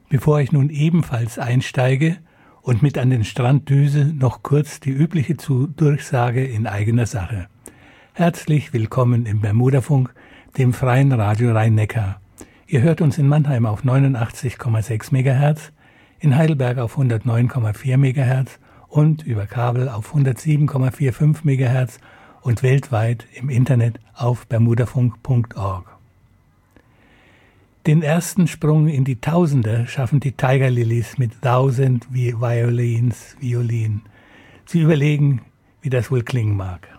Bevor ich nun ebenfalls einsteige und mit an den Strand düse, noch kurz die übliche Durchsage in eigener Sache. Herzlich willkommen im Bermudafunk, dem freien Radio Rhein-Neckar. Ihr hört uns in Mannheim auf 89,6 MHz, in Heidelberg auf 109,4 MHz und über Kabel auf 107,45 MHz und weltweit im Internet auf bermudafunk.org. Den ersten Sprung in die Tausender schaffen die Tiger Lilies mit Thousand Violin. Sie überlegen, wie das wohl klingen mag.